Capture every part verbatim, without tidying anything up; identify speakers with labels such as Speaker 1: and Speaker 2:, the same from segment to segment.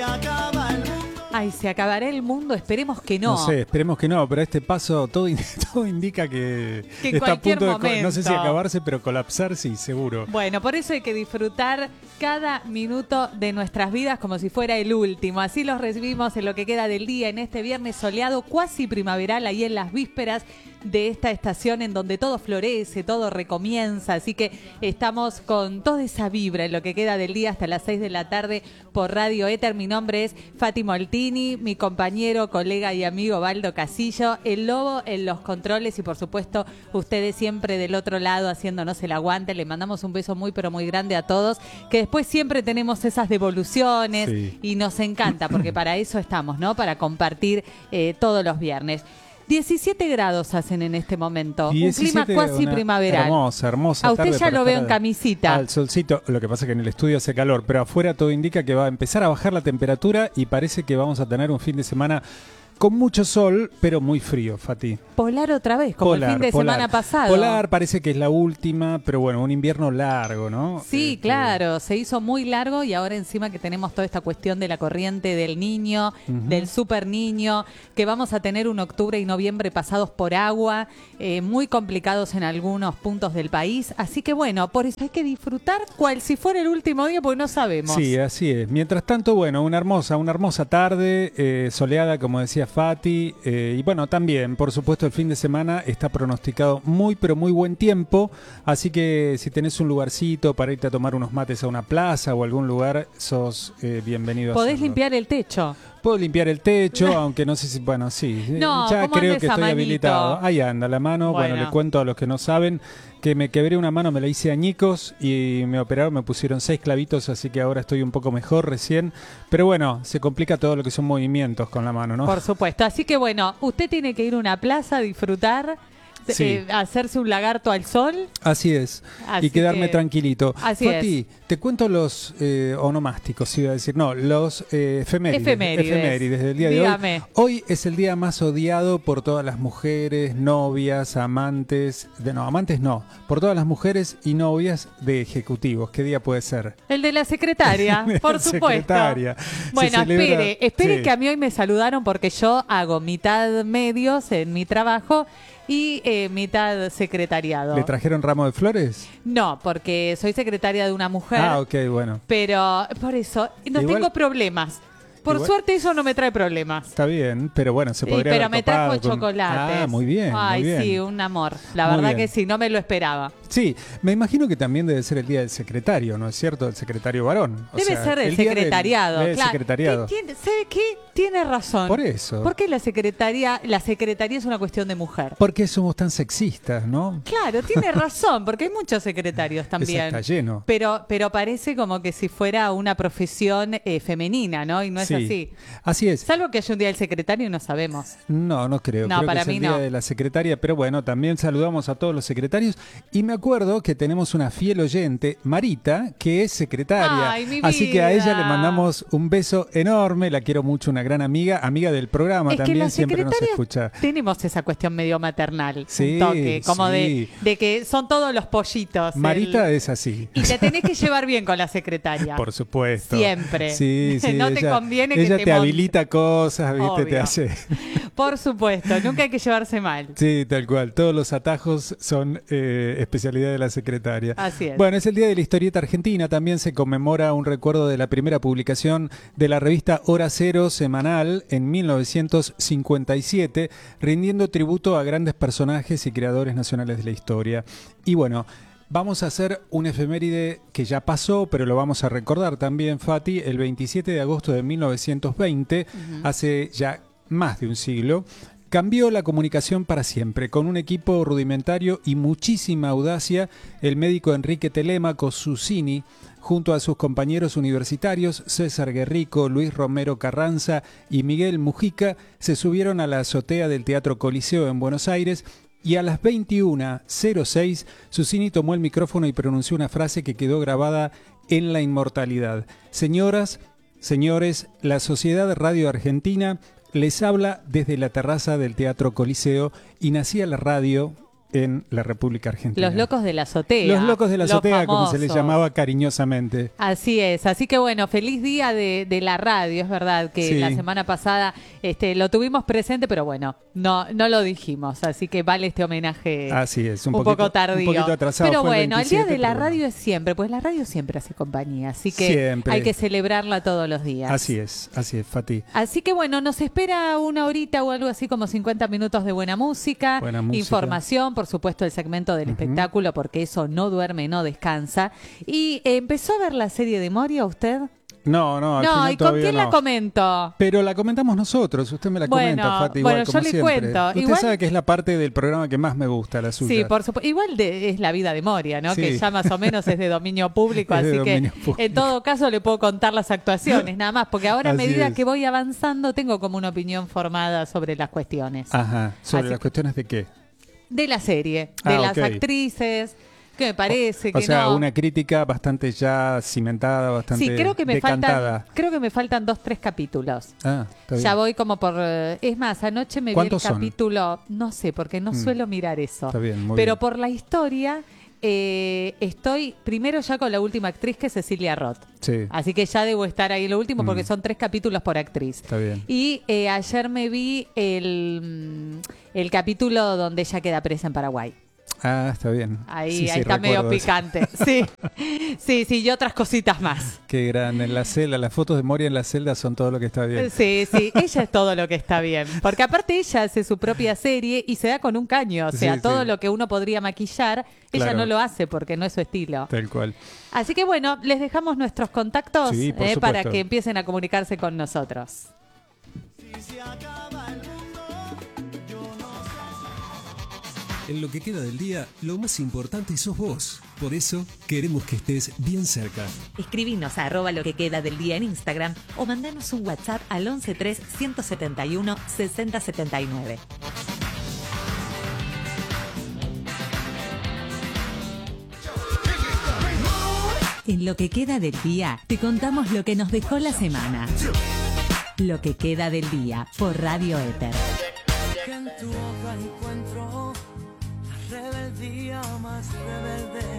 Speaker 1: acaba el mundo.
Speaker 2: Ay, ¿se acabará el mundo? Esperemos que no.
Speaker 3: No sé, esperemos que no, pero a este paso todo, in- todo indica que,
Speaker 2: Que en
Speaker 3: está a
Speaker 2: cualquier
Speaker 3: punto de, co-
Speaker 2: momento.
Speaker 3: no sé si acabarse, pero colapsar sí, seguro.
Speaker 2: Bueno, por eso hay que disfrutar cada minuto de nuestras vidas como si fuera el último. Así los recibimos en lo que queda del día, en este viernes soleado, cuasi primaveral, ahí en las vísperas de esta estación en donde todo florece, todo recomienza. Así que estamos con toda esa vibra en lo que queda del día hasta las seis de la tarde por Radio Éter. Mi nombre es Fati Moltini, mi compañero, colega y amigo Baldo Casillo, el Lobo en los controles y por supuesto ustedes siempre del otro lado haciéndonos el aguante. Le mandamos un beso muy pero muy grande a todos, que después siempre tenemos esas devoluciones
Speaker 3: Sí.
Speaker 2: y nos encanta porque para eso estamos, ¿no? Para compartir eh, todos los viernes. diecisiete grados hacen en este momento, un clima cuasi
Speaker 3: una
Speaker 2: primaveral.
Speaker 3: Hermosa, hermosa
Speaker 2: A usted
Speaker 3: tarde
Speaker 2: ya
Speaker 3: para
Speaker 2: lo veo
Speaker 3: estar
Speaker 2: en camisita.
Speaker 3: Al solcito, lo que pasa es que en el estudio hace calor, pero afuera todo indica que va a empezar a bajar la temperatura y parece que vamos a tener un fin de semana con mucho sol, pero muy frío, Fati.
Speaker 2: Polar otra vez, como
Speaker 3: Polar,
Speaker 2: el fin de
Speaker 3: polar.
Speaker 2: semana pasado.
Speaker 3: Polar parece que es la última, pero bueno, un invierno largo, ¿no?
Speaker 2: Sí,
Speaker 3: Este,
Speaker 2: claro, se hizo muy largo y ahora encima que tenemos toda esta cuestión de la corriente del niño,
Speaker 3: Ujú.
Speaker 2: del super niño, que vamos a tener un octubre y noviembre pasados por agua, eh, muy complicados en algunos puntos del país. Así que bueno, por eso hay que disfrutar cual si fuera el último día porque no sabemos.
Speaker 3: Sí, así es. Mientras tanto, bueno, una hermosa, una hermosa tarde, eh, soleada, como decía Fati, eh, y bueno, también, por supuesto, el fin de semana está pronosticado muy, pero muy buen tiempo, así que si tenés un lugarcito para irte a tomar unos mates a una plaza o algún lugar, sos eh, bienvenido a
Speaker 2: Podés
Speaker 3: hacerlo.
Speaker 2: limpiar el techo.
Speaker 3: Puedo limpiar el techo, aunque no sé si, bueno, sí,
Speaker 2: No,
Speaker 3: ya
Speaker 2: ¿cómo
Speaker 3: creo
Speaker 2: anda
Speaker 3: que
Speaker 2: esa
Speaker 3: estoy
Speaker 2: manito?
Speaker 3: habilitado. Ahí anda la mano, bueno.
Speaker 2: Bueno.
Speaker 3: Le cuento a los que no saben que me quebré una mano, me la hice añicos y me operaron, me pusieron seis clavitos, así que ahora estoy un poco mejor recién. Pero bueno, se complica todo lo que son movimientos con la mano, ¿no?
Speaker 2: Por supuesto. Así que bueno, usted tiene que ir a una plaza a disfrutar,
Speaker 3: Sí.
Speaker 2: eh, hacerse un lagarto al sol.
Speaker 3: Así es,
Speaker 2: Así
Speaker 3: y quedarme
Speaker 2: que-
Speaker 3: tranquilito.
Speaker 2: así
Speaker 3: Fati, te cuento los eh, onomásticos, iba a decir, no, los eh, efemérides,
Speaker 2: Efemérides.
Speaker 3: efemérides del día
Speaker 2: Dígame.
Speaker 3: de hoy. Hoy es el día más odiado por todas las mujeres, novias, amantes, de no, amantes no, por todas las mujeres y novias de ejecutivos. ¿Qué día puede ser?
Speaker 2: El de la secretaria, por
Speaker 3: La
Speaker 2: supuesto.
Speaker 3: secretaria. Se
Speaker 2: Bueno,
Speaker 3: celebra-
Speaker 2: espere, espere
Speaker 3: sí.
Speaker 2: que a mí hoy me saludaron porque yo hago mitad medios en mi trabajo y eh, mitad secretariado.
Speaker 3: ¿Le trajeron ramo de flores?
Speaker 2: No, porque soy secretaria de una mujer,
Speaker 3: Ah, ok, bueno.
Speaker 2: pero por eso no
Speaker 3: Igual-
Speaker 2: tengo problemas. Por
Speaker 3: igual-
Speaker 2: suerte eso no me trae problemas.
Speaker 3: Está bien, pero bueno, se
Speaker 2: Sí,
Speaker 3: podría
Speaker 2: pero
Speaker 3: haber
Speaker 2: me trajo
Speaker 3: topado con-
Speaker 2: chocolates.
Speaker 3: Ah, muy bien,
Speaker 2: Ay,
Speaker 3: muy bien.
Speaker 2: sí, un amor. La
Speaker 3: Muy
Speaker 2: verdad
Speaker 3: bien.
Speaker 2: que sí, no me lo esperaba.
Speaker 3: Sí, me imagino que también debe ser el día del secretario, ¿no es cierto? El secretario varón. O
Speaker 2: Debe
Speaker 3: sea,
Speaker 2: ser el
Speaker 3: día del-
Speaker 2: secretariado.
Speaker 3: del
Speaker 2: claro.
Speaker 3: secretariado.
Speaker 2: ¿Qué tiene- ¿Sabe qué? Tiene razón.
Speaker 3: Por eso.
Speaker 2: Porque la secretaría, la secretaría es una cuestión de mujer.
Speaker 3: Porque somos tan sexistas, ¿no?
Speaker 2: Claro, tiene razón, porque hay muchos secretarios
Speaker 3: Esa
Speaker 2: también.
Speaker 3: está lleno.
Speaker 2: Pero, pero parece como que si fuera una profesión eh, femenina, ¿no? Y no es
Speaker 3: Sí,
Speaker 2: así.
Speaker 3: Así es.
Speaker 2: Salvo que haya un día del secretario y no sabemos.
Speaker 3: No, no creo.
Speaker 2: No,
Speaker 3: creo
Speaker 2: para
Speaker 3: que es
Speaker 2: mí
Speaker 3: el día
Speaker 2: no.
Speaker 3: de la secretaria, pero bueno, también saludamos a todos los secretarios. Y me acuerdo que tenemos una fiel oyente, Marita, que es secretaria.
Speaker 2: Ay, mi
Speaker 3: Así que a ella
Speaker 2: vida.
Speaker 3: le mandamos un beso enorme. La quiero mucho, una gran amiga, amiga del programa
Speaker 2: Es que
Speaker 3: también,
Speaker 2: las
Speaker 3: siempre nos
Speaker 2: secretarias
Speaker 3: escucha.
Speaker 2: tenemos esa cuestión medio maternal.
Speaker 3: Sí,
Speaker 2: un toque, como
Speaker 3: sí.
Speaker 2: de, de que son todos los pollitos.
Speaker 3: Marita
Speaker 2: el-
Speaker 3: es así.
Speaker 2: Y te tenés que llevar bien con la secretaria.
Speaker 3: Por supuesto.
Speaker 2: Siempre.
Speaker 3: Sí, sí.
Speaker 2: No te
Speaker 3: ella-
Speaker 2: conviene que
Speaker 3: ella
Speaker 2: te
Speaker 3: te
Speaker 2: monte.
Speaker 3: habilita cosas, ¿viste? Te
Speaker 2: Obvio.
Speaker 3: hace.
Speaker 2: Por supuesto, nunca hay que llevarse mal.
Speaker 3: Sí, tal cual. Todos los atajos son eh, especialidad de la secretaria.
Speaker 2: Así es.
Speaker 3: Bueno, es el Día de la Historieta Argentina. También se conmemora un recuerdo de la primera publicación de la revista Hora Cero semanal en mil novecientos cincuenta y siete, rindiendo tributo a grandes personajes y creadores nacionales de la historia. Y bueno, vamos a hacer un efeméride que ya pasó, pero lo vamos a recordar también, Fati. El veintisiete de agosto de mil novecientos veinte,
Speaker 2: Ujú.
Speaker 3: hace ya más de un siglo, cambió la comunicación para siempre. Con un equipo rudimentario y muchísima audacia, el médico Enrique Telémaco Susini, junto a sus compañeros universitarios César Guerrico, Luis Romero Carranza y Miguel Mujica, se subieron a la azotea del Teatro Coliseo en Buenos Aires y a las veintiuna cero seis Susini tomó el micrófono y pronunció una frase que quedó grabada en la inmortalidad. Señoras, señores, la Sociedad Radio Argentina les habla desde la terraza del Teatro Coliseo y nacía la radio en la República Argentina.
Speaker 2: Los locos de la azotea.
Speaker 3: Los locos de la azotea, como se les
Speaker 2: famosos.
Speaker 3: llamaba cariñosamente.
Speaker 2: Así es, así que bueno, feliz día de, de la radio, es verdad que
Speaker 3: Sí.
Speaker 2: la semana pasada este, lo tuvimos presente, pero bueno, no, no lo dijimos, así que vale este homenaje
Speaker 3: Así es, un,
Speaker 2: un
Speaker 3: poquito,
Speaker 2: poco tardío.
Speaker 3: un poquito atrasado.
Speaker 2: Pero
Speaker 3: fue el
Speaker 2: bueno, el día
Speaker 3: veintisiete,
Speaker 2: de la
Speaker 3: pero bueno.
Speaker 2: radio es siempre, pues la radio siempre hace compañía, así que
Speaker 3: Siempre.
Speaker 2: hay que celebrarla todos los días.
Speaker 3: Así es, así es, Fati.
Speaker 2: Así que bueno, nos espera una horita o algo así como cincuenta minutos de buena música,
Speaker 3: Buena música.
Speaker 2: información, por supuesto el segmento del espectáculo, porque eso no duerme, no descansa. ¿Y eh, empezó a ver la serie de Moria usted?
Speaker 3: No, no, al
Speaker 2: No,
Speaker 3: final
Speaker 2: ¿y con
Speaker 3: todavía
Speaker 2: quién
Speaker 3: no.
Speaker 2: la comento?
Speaker 3: Pero la comentamos nosotros, usted me la
Speaker 2: Bueno,
Speaker 3: comenta, Fati, igual
Speaker 2: bueno,
Speaker 3: como
Speaker 2: yo le
Speaker 3: siempre.
Speaker 2: cuento.
Speaker 3: Usted
Speaker 2: Igual-
Speaker 3: sabe que es la parte del programa que más me gusta, la suya.
Speaker 2: Sí, por supuesto. Igual de- es la vida de Moria, ¿no?
Speaker 3: Sí.
Speaker 2: Que ya más o menos es de dominio público,
Speaker 3: Es de
Speaker 2: así que
Speaker 3: dominio público.
Speaker 2: en todo caso le puedo contar las actuaciones, nada más, porque ahora a
Speaker 3: Así
Speaker 2: medida
Speaker 3: es.
Speaker 2: que voy avanzando tengo como una opinión formada sobre las cuestiones.
Speaker 3: Ajá, ¿sobre
Speaker 2: Así
Speaker 3: las
Speaker 2: que-
Speaker 3: cuestiones de qué?
Speaker 2: De la serie, de
Speaker 3: Ah,
Speaker 2: las
Speaker 3: ok.
Speaker 2: actrices, que me parece
Speaker 3: O
Speaker 2: que
Speaker 3: sea,
Speaker 2: no.
Speaker 3: una crítica bastante ya cimentada, bastante
Speaker 2: Sí, creo que me
Speaker 3: decantada.
Speaker 2: faltan, creo que me faltan dos, tres capítulos.
Speaker 3: Ah, está bien.
Speaker 2: Ya voy como por... eh, Es más, anoche me vi el
Speaker 3: ¿Cuántos son?
Speaker 2: capítulo, no sé, porque no
Speaker 3: Mm.
Speaker 2: suelo mirar eso.
Speaker 3: Está bien, muy
Speaker 2: Pero
Speaker 3: bien.
Speaker 2: por la historia, eh, estoy primero ya con la última actriz, que es Cecilia Roth.
Speaker 3: Sí,
Speaker 2: Así que ya debo estar ahí en lo último, porque
Speaker 3: Mm.
Speaker 2: son tres capítulos por actriz.
Speaker 3: está bien.
Speaker 2: Y eh, ayer me vi el, mm, el capítulo donde ella queda presa en Paraguay.
Speaker 3: Ah, está bien.
Speaker 2: Ahí,
Speaker 3: Sí, sí,
Speaker 2: ahí está medio
Speaker 3: recuerdo eso.
Speaker 2: picante. Sí, sí, sí, y otras cositas más.
Speaker 3: Qué grande, en la celda, las fotos de Moria en la celda son todo lo que está bien.
Speaker 2: Sí, sí, ella es todo lo que está bien. Porque aparte ella hace su propia serie y se da con un caño. O sea,
Speaker 3: Sí,
Speaker 2: todo
Speaker 3: sí.
Speaker 2: lo que uno podría maquillar, ella
Speaker 3: Claro.
Speaker 2: no lo hace porque no es su estilo.
Speaker 3: Tal cual.
Speaker 2: Así que bueno, les dejamos nuestros contactos
Speaker 3: Sí, por
Speaker 2: eh, para
Speaker 3: supuesto.
Speaker 2: que empiecen a comunicarse con nosotros.
Speaker 1: En lo que queda del día, lo más importante sos vos. Por eso, queremos que estés bien cerca.
Speaker 4: Escribinos a arroba lo que queda del día en Instagram o mandanos un WhatsApp al once tres, ciento setenta y uno, sesenta setenta y nueve. En lo que queda del día, te contamos lo que nos dejó la semana. Lo que queda del día por Radio Éter.
Speaker 5: Que en tu hoja encuentro la rebeldía más rebelde.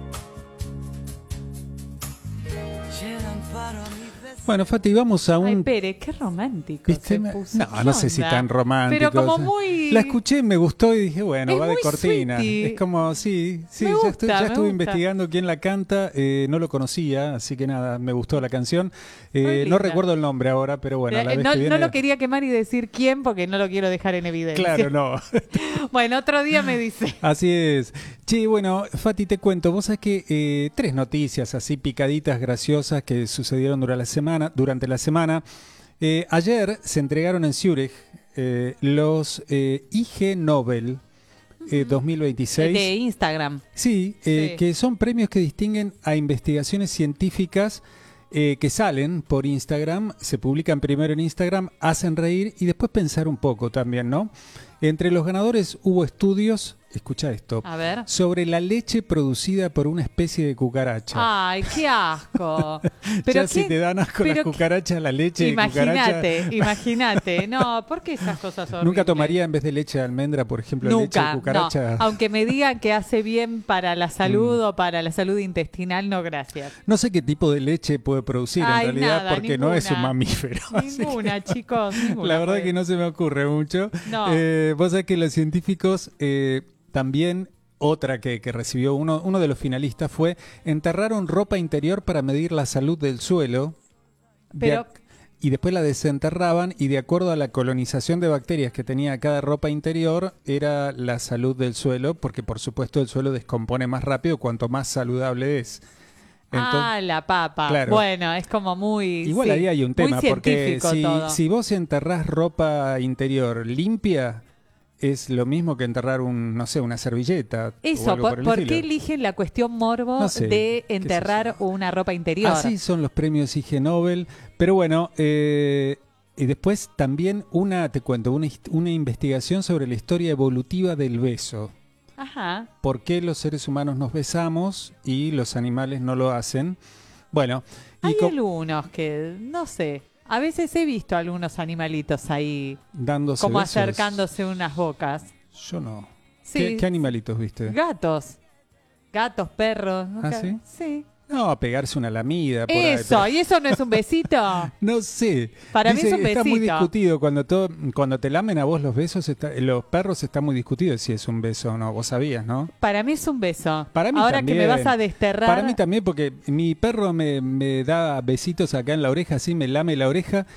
Speaker 5: Llegan para mi deseo.
Speaker 3: Bueno, Fati, vamos a un...
Speaker 2: Ay, Pere, qué romántico
Speaker 3: ¿Viste?
Speaker 2: se
Speaker 3: Me-
Speaker 2: puso.
Speaker 3: No,
Speaker 2: ¿Qué
Speaker 3: no sé si
Speaker 2: onda?
Speaker 3: tan romántico.
Speaker 2: Pero como
Speaker 3: o sea,
Speaker 2: muy...
Speaker 3: La escuché, me gustó y dije, bueno,
Speaker 2: Es
Speaker 3: va de
Speaker 2: muy
Speaker 3: cortina.
Speaker 2: sweetie.
Speaker 3: Es como, sí, sí,
Speaker 2: Me
Speaker 3: ya,
Speaker 2: gusta,
Speaker 3: estoy- ya
Speaker 2: me
Speaker 3: estuve
Speaker 2: gusta.
Speaker 3: investigando quién la canta, eh, no lo conocía, así que nada, me gustó la canción. Eh,
Speaker 2: Muy
Speaker 3: no
Speaker 2: linda.
Speaker 3: recuerdo el nombre ahora, pero bueno, a la
Speaker 2: Eh,
Speaker 3: vez
Speaker 2: no,
Speaker 3: que viene...
Speaker 2: no lo quería quemar y decir quién porque no lo quiero dejar en evidencia.
Speaker 3: Claro, no.
Speaker 2: Bueno, otro día me dice.
Speaker 3: Así es. Che, bueno, Fati, te cuento. Vos sabés que eh, tres noticias así picaditas, graciosas, que sucedieron durante la semana. Durante la semana. Eh, ayer se entregaron en Zurich eh, los eh, I G Nobel eh, dos mil veintiséis.
Speaker 2: De Instagram.
Speaker 3: Sí, eh,
Speaker 2: Sí.
Speaker 3: que son premios que distinguen a investigaciones científicas eh, que salen por Instagram, se publican primero en Instagram, hacen reír y después pensar un poco también, ¿no? Entre los ganadores hubo estudios, escucha esto,
Speaker 2: A ver.
Speaker 3: sobre la leche producida por una especie de cucaracha.
Speaker 2: Ay, qué asco. Pero
Speaker 3: ya si
Speaker 2: qué-
Speaker 3: te dan asco
Speaker 2: pero
Speaker 3: las
Speaker 2: qué-
Speaker 3: cucarachas, la leche de cucaracha.
Speaker 2: Imagínate, imagínate. No, ¿por qué esas cosas horribles?
Speaker 3: Nunca tomaría en vez de leche de almendra, por ejemplo, leche
Speaker 2: Nunca,
Speaker 3: de cucaracha.
Speaker 2: no. Aunque me digan que hace bien para la salud o para la salud intestinal, no, gracias.
Speaker 3: No sé qué tipo de leche puede producir
Speaker 2: Ay,
Speaker 3: en realidad,
Speaker 2: nada,
Speaker 3: porque no es un
Speaker 2: ninguna.
Speaker 3: mamífero. así que-
Speaker 2: Ninguna, chicos, ninguna.
Speaker 3: La verdad
Speaker 2: pues.
Speaker 3: que no se me ocurre mucho.
Speaker 2: No.
Speaker 3: Eh, vos sabés que los científicos eh, también, otra que, que recibió uno, uno de los finalistas fue, enterraron ropa interior para medir la salud del suelo. De
Speaker 2: Pero-
Speaker 3: ac- y después la desenterraban y de acuerdo a la colonización de bacterias que tenía cada ropa interior era la salud del suelo, porque por supuesto el suelo descompone más rápido cuanto más saludable es. Entonces-
Speaker 2: ah, la papa.
Speaker 3: Claro.
Speaker 2: Bueno, es como muy.
Speaker 3: Igual
Speaker 2: sí,
Speaker 3: ahí hay un
Speaker 2: muy
Speaker 3: tema, porque
Speaker 2: científico
Speaker 3: si,
Speaker 2: todo.
Speaker 3: si vos enterrás ropa interior limpia, es lo mismo que enterrar un, no sé, una servilleta. o
Speaker 2: Eso,
Speaker 3: algo
Speaker 2: ¿por,
Speaker 3: por el
Speaker 2: por qué
Speaker 3: estilo.
Speaker 2: eligen la cuestión morbo
Speaker 3: No sé,
Speaker 2: de
Speaker 3: qué sé
Speaker 2: enterrar una ropa interior?
Speaker 3: Así son los premios I G Nobel. Pero bueno, eh, y después también una, te cuento, una, hist- una investigación sobre la historia evolutiva del beso.
Speaker 2: Ajá.
Speaker 3: ¿Por qué los seres humanos nos besamos y los animales no lo hacen? Bueno, y
Speaker 2: Hay
Speaker 3: co-
Speaker 2: algunos que, no sé, a veces he visto algunos animalitos ahí
Speaker 3: dándose
Speaker 2: como
Speaker 3: besos.
Speaker 2: acercándose unas bocas.
Speaker 3: Yo no.
Speaker 2: Sí.
Speaker 3: ¿Qué, qué animalitos viste?
Speaker 2: Gatos. Gatos, perros.
Speaker 3: ¿Ah,
Speaker 2: nunca-
Speaker 3: sí?
Speaker 2: Sí.
Speaker 3: No, a pegarse una lamida. Por ahí,
Speaker 2: Eso,
Speaker 3: pero-
Speaker 2: ¿y eso no es un besito?
Speaker 3: No sé.
Speaker 2: Para mí es un
Speaker 3: Está muy
Speaker 2: besito.
Speaker 3: discutido. Cuando, todo, cuando te lamen a vos los besos, está- los perros está muy discutido si es un beso o no. Vos sabías, ¿no?
Speaker 2: Para mí es un beso.
Speaker 3: Para mí
Speaker 2: Ahora
Speaker 3: también.
Speaker 2: que me vas a desterrar.
Speaker 3: Para mí también, porque mi perro me, me da besitos acá en la oreja, así me lame la oreja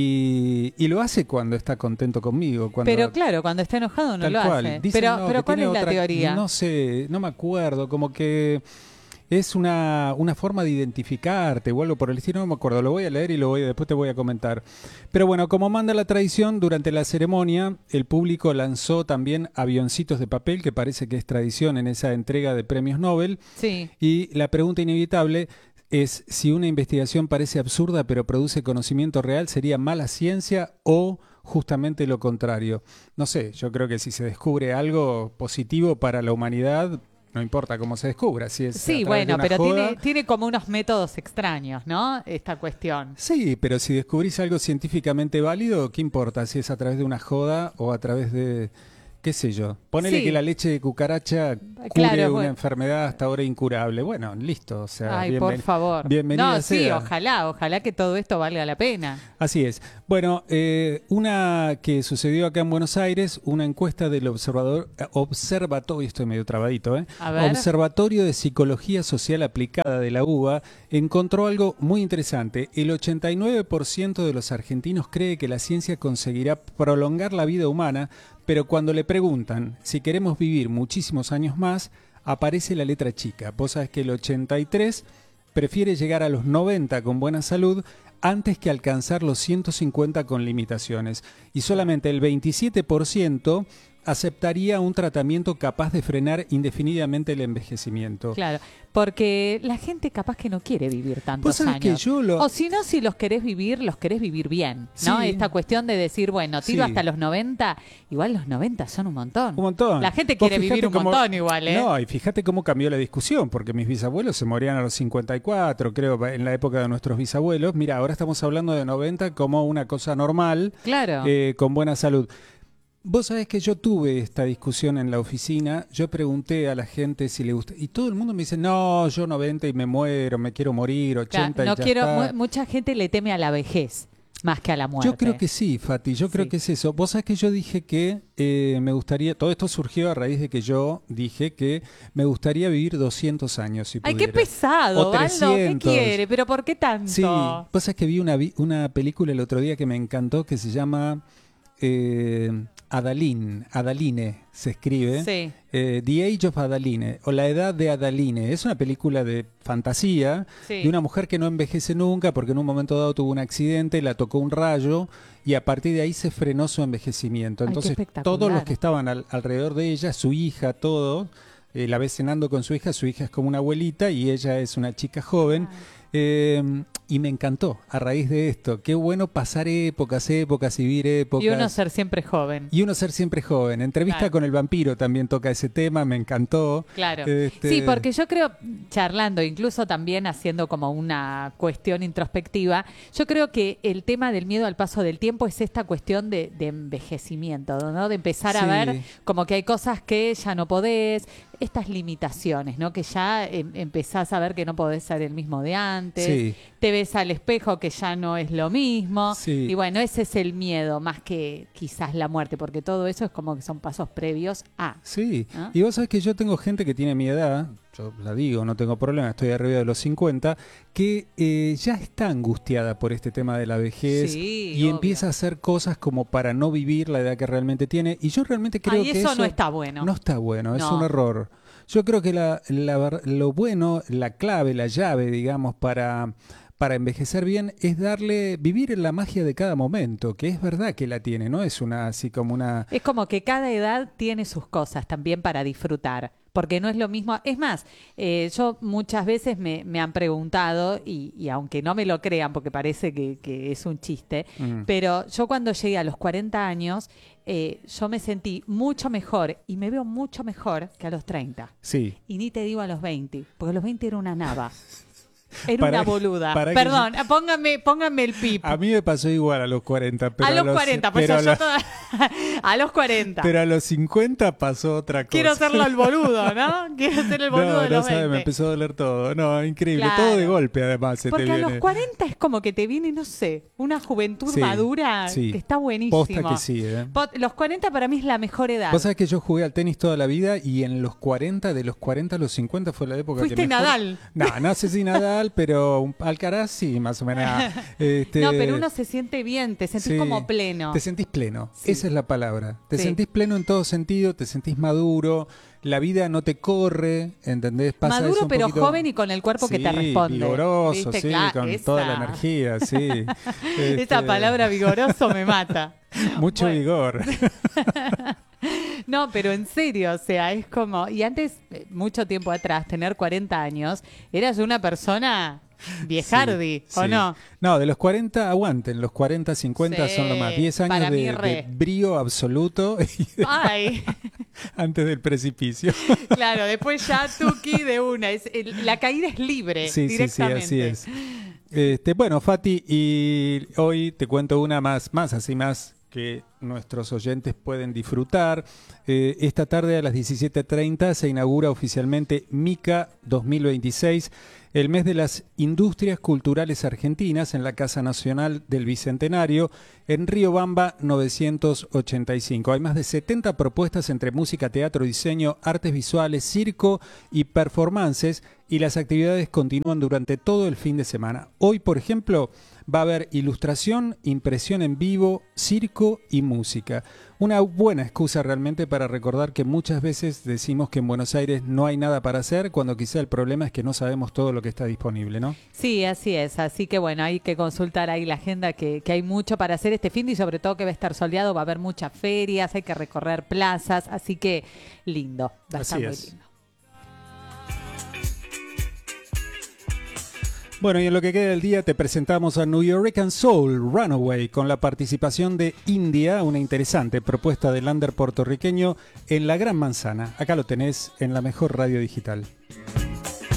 Speaker 3: y, y lo hace cuando está contento conmigo. Cuando,
Speaker 2: Pero claro, cuando está enojado no
Speaker 3: tal
Speaker 2: lo
Speaker 3: cual.
Speaker 2: hace.
Speaker 3: Dicen,
Speaker 2: pero
Speaker 3: no,
Speaker 2: pero
Speaker 3: que
Speaker 2: ¿cuál es
Speaker 3: tiene
Speaker 2: la
Speaker 3: otra-
Speaker 2: teoría?
Speaker 3: No sé, no me acuerdo, como que es una, una forma de identificarte o algo por el estilo, no me acuerdo, lo voy a leer y lo voy, después te voy a comentar. Pero bueno, como manda la tradición, durante la ceremonia el público lanzó también avioncitos de papel, que parece que es tradición en esa entrega de premios Nobel,
Speaker 2: Sí.
Speaker 3: y la pregunta inevitable es si una investigación parece absurda pero produce conocimiento real, ¿sería mala ciencia o justamente lo contrario? No sé, yo creo que si se descubre algo positivo para la humanidad, no importa cómo se descubra, si es a
Speaker 2: Sí,
Speaker 3: través de
Speaker 2: bueno,
Speaker 3: una
Speaker 2: pero
Speaker 3: joda.
Speaker 2: tiene, tiene como unos métodos extraños, ¿no? Esta cuestión.
Speaker 3: Sí, pero si descubrís algo científicamente válido, ¿qué importa si es a través de una joda o a través de, qué sé yo? Ponele
Speaker 2: Sí.
Speaker 3: que la leche de cucaracha cure
Speaker 2: Claro,
Speaker 3: una
Speaker 2: bueno.
Speaker 3: enfermedad hasta ahora incurable. Bueno, listo. O sea,
Speaker 2: Ay,
Speaker 3: bienven-
Speaker 2: por favor.
Speaker 3: bienvenida
Speaker 2: No, sí,
Speaker 3: sea.
Speaker 2: ojalá, ojalá que todo esto valga la pena.
Speaker 3: Así es. Bueno, eh, una que sucedió acá en Buenos Aires, una encuesta del observador, eh, observatorio, estoy medio trabadito, ¿eh?
Speaker 2: A ver.
Speaker 3: Observatorio de Psicología Social Aplicada de la U B A, encontró algo muy interesante. El ochenta y nueve por ciento de los argentinos cree que la ciencia conseguirá prolongar la vida humana, pero cuando le preguntan si queremos vivir muchísimos años más, aparece la letra chica. Vos sabés que el ochenta y tres prefiere llegar a los noventa con buena salud antes que alcanzar los ciento cincuenta con limitaciones. Y solamente el veintisiete por ciento aceptaría un tratamiento capaz de frenar indefinidamente el envejecimiento.
Speaker 2: Claro, porque la gente capaz que no quiere vivir tantos
Speaker 3: Vos sabés que
Speaker 2: años.
Speaker 3: yo lo...
Speaker 2: O si no, si los querés vivir, los querés vivir bien, ¿no?
Speaker 3: Sí.
Speaker 2: Esta cuestión de decir, bueno, tiro
Speaker 3: Sí.
Speaker 2: hasta los noventa, igual los noventa son un montón.
Speaker 3: Un montón.
Speaker 2: La gente
Speaker 3: Vos
Speaker 2: quiere
Speaker 3: fijate
Speaker 2: vivir un
Speaker 3: cómo-
Speaker 2: montón igual, ¿eh?
Speaker 3: No, y fíjate cómo cambió la discusión, porque mis bisabuelos se morían a los cincuenta y cuatro, creo, en la época de nuestros bisabuelos. Mira, ahora estamos hablando de noventa como una cosa normal,
Speaker 2: Claro.
Speaker 3: eh, con buena salud. Vos sabés que yo tuve esta discusión en la oficina, yo pregunté a la gente si le gusta, y todo el mundo me dice, no, yo noventa y me muero, me quiero morir,
Speaker 2: Claro,
Speaker 3: ochenta
Speaker 2: no
Speaker 3: y ya
Speaker 2: quiero,
Speaker 3: está.
Speaker 2: mu- mucha gente le teme a la vejez más que a la muerte.
Speaker 3: Yo creo que sí, Fati, yo creo
Speaker 2: Sí.
Speaker 3: que es eso. Vos sabés que yo dije que eh, me gustaría, todo esto surgió a raíz de que yo dije que me gustaría vivir doscientos años si
Speaker 2: Ay,
Speaker 3: pudiera.
Speaker 2: qué pesado,
Speaker 3: O
Speaker 2: Baldo, ¿qué
Speaker 3: trescientos.
Speaker 2: quiere? ¿Pero por qué tanto?
Speaker 3: Sí, vos sabés que vi una, vi- una película el otro día que me encantó que se llama eh, Adaline, Adaline se escribe.
Speaker 2: Sí.
Speaker 3: Eh, The Age of Adaline, o La Edad de Adaline. Es una película de fantasía
Speaker 2: Sí.
Speaker 3: de una mujer que no envejece nunca porque en un momento dado tuvo un accidente, la tocó un rayo y a partir de ahí se frenó su envejecimiento.
Speaker 2: Ay, qué
Speaker 3: Entonces
Speaker 2: espectacular.
Speaker 3: todos los que estaban al- alrededor de ella, su hija, todo, eh, la ves cenando con su hija, su hija es como una abuelita y ella es una chica joven. Eh, y me encantó a raíz de esto. Qué bueno pasar épocas, épocas, y vivir épocas.
Speaker 2: Y uno ser siempre joven.
Speaker 3: Y uno ser siempre joven. Entrevista
Speaker 2: Claro.
Speaker 3: con el vampiro también toca ese tema, me encantó.
Speaker 2: Claro.
Speaker 3: Este-
Speaker 2: Sí, porque yo creo, charlando, incluso también haciendo como una cuestión introspectiva, yo creo que el tema del miedo al paso del tiempo es esta cuestión de, de envejecimiento, ¿no? De empezar a
Speaker 3: Sí.
Speaker 2: ver como que hay cosas que ya no podés, estas limitaciones, ¿no? Que ya em, empezás a ver que no podés ser el mismo de antes,
Speaker 3: Sí.
Speaker 2: te ves al espejo que ya no es lo mismo.
Speaker 3: Sí.
Speaker 2: Y bueno, ese es el miedo, más que quizás la muerte, porque todo eso es como que son pasos previos a...
Speaker 3: Sí,
Speaker 2: ¿Ah?
Speaker 3: y vos sabés que yo tengo gente que tiene mi edad, yo la digo, no tengo problema, estoy arriba de los cincuenta, que eh, ya está angustiada por este tema de la vejez
Speaker 2: Sí,
Speaker 3: y
Speaker 2: obvio.
Speaker 3: empieza a hacer cosas como para no vivir la edad que realmente tiene. Y yo realmente creo
Speaker 2: Ay,
Speaker 3: que
Speaker 2: eso
Speaker 3: eso
Speaker 2: no está bueno.
Speaker 3: No está bueno, es
Speaker 2: No.
Speaker 3: un error. Yo creo que la, la ver- lo bueno, la clave, la llave, digamos, para... para envejecer bien es darle, vivir en la magia de cada momento, que es verdad que la tiene, no es una así como una...
Speaker 2: Es como que cada edad tiene sus cosas también para disfrutar, porque no es lo mismo. Es más, eh, yo muchas veces me, me han preguntado, y, y aunque no me lo crean porque parece que, que es un chiste,
Speaker 3: Mm.
Speaker 2: pero yo cuando llegué a los cuarenta años, eh, yo me sentí mucho mejor y me veo mucho mejor que a los treinta.
Speaker 3: Sí.
Speaker 2: Y ni te digo a los veinte, porque a los veinte era una nava. Era
Speaker 3: Para-
Speaker 2: una boluda.
Speaker 3: para que
Speaker 2: Perdón, póngame, póngame el pip.
Speaker 3: A mí me pasó igual a los cuarenta. Pero
Speaker 2: a los cuarenta, pues
Speaker 3: pero
Speaker 2: yo
Speaker 3: a los-
Speaker 2: toda- a los cuarenta.
Speaker 3: Pero a los cincuenta pasó otra cosa.
Speaker 2: Quiero hacerlo el boludo, ¿no? Quiero ser el boludo
Speaker 3: no,
Speaker 2: de
Speaker 3: no
Speaker 2: los
Speaker 3: sabe,
Speaker 2: veinte.
Speaker 3: me empezó a doler todo. No, increíble.
Speaker 2: Claro.
Speaker 3: Todo de golpe, además, se
Speaker 2: Porque
Speaker 3: te
Speaker 2: a
Speaker 3: viene.
Speaker 2: los cuarenta es como que te viene, no sé, una juventud
Speaker 3: Sí,
Speaker 2: madura
Speaker 3: sí.
Speaker 2: que está buenísimo.
Speaker 3: Posta que sí, ¿eh?
Speaker 2: Pot- Los cuarenta para mí es la mejor edad.
Speaker 3: Vos sabés que yo jugué al tenis toda la vida y en los cuarenta, de los cuarenta a los cincuenta fue la época
Speaker 2: Fuiste
Speaker 3: que mejor...
Speaker 2: Nadal.
Speaker 3: No, no sé si Nadal, pero un- Alcaraz sí, más o menos. Este,
Speaker 2: No, pero uno se siente bien, te sentís
Speaker 3: sí,
Speaker 2: como pleno.
Speaker 3: Te sentís pleno,
Speaker 2: Sí.
Speaker 3: esa es la palabra. Te
Speaker 2: Sí.
Speaker 3: sentís pleno en todo sentido, te sentís maduro, la vida no te corre, ¿entendés? Pasa eso
Speaker 2: Maduro
Speaker 3: un
Speaker 2: pero
Speaker 3: poquito-
Speaker 2: joven y con el cuerpo que te
Speaker 3: Sí,
Speaker 2: responde.
Speaker 3: vigoroso,
Speaker 2: ¿Viste?
Speaker 3: sí,
Speaker 2: Claro,
Speaker 3: con
Speaker 2: esa-
Speaker 3: toda la energía, sí. Este,
Speaker 2: Esa palabra vigoroso me mata.
Speaker 3: Mucho
Speaker 2: Bueno.
Speaker 3: vigor.
Speaker 2: No, pero en serio, o sea, es como... Y antes, eh, mucho tiempo atrás, tener cuarenta años, eras una persona viejardi,
Speaker 3: Sí,
Speaker 2: ¿o
Speaker 3: sí.
Speaker 2: no?
Speaker 3: No, de los cuarenta, aguanten. Los cuarenta, cincuenta
Speaker 2: Sí,
Speaker 3: son lo más. diez
Speaker 2: para
Speaker 3: años
Speaker 2: mí
Speaker 3: de,
Speaker 2: re.
Speaker 3: de brío absoluto y de-
Speaker 2: Ay,
Speaker 3: antes del precipicio.
Speaker 2: claro, después ya tuki de una. Es, el- la caída es libre,
Speaker 3: Sí, sí, sí,
Speaker 2: directamente.
Speaker 3: así es. Este, bueno, Fati, y hoy te cuento una más, más así más que nuestros oyentes pueden disfrutar. Eh, esta tarde a las diecisiete treinta se inaugura oficialmente MICA dos mil veintiséis, el mes de las industrias culturales argentinas en la Casa Nacional del Bicentenario, en Riobamba novecientos ochenta y cinco. Hay más de setenta propuestas entre música, teatro, diseño, artes visuales, circo y performances, y las actividades continúan durante todo el fin de semana. Hoy, por ejemplo, va a haber ilustración, impresión en vivo, circo y música. Una buena excusa realmente para recordar que muchas veces decimos que en Buenos Aires no hay nada para hacer, cuando quizá el problema es que no sabemos todo lo que está disponible, ¿no?
Speaker 2: Sí, así es. Así que bueno, hay que consultar ahí la agenda, que, que hay mucho para hacer este fin de, y sobre todo que va a estar soleado, va a haber muchas ferias, hay que recorrer plazas, así que lindo, va a estar
Speaker 3: Así
Speaker 2: muy
Speaker 3: es.
Speaker 2: lindo.
Speaker 3: Bueno, y en lo que queda del día te presentamos a New York Soul Runaway con la participación de India, una interesante propuesta del under puertorriqueño en La Gran Manzana. Acá lo tenés en la mejor radio digital.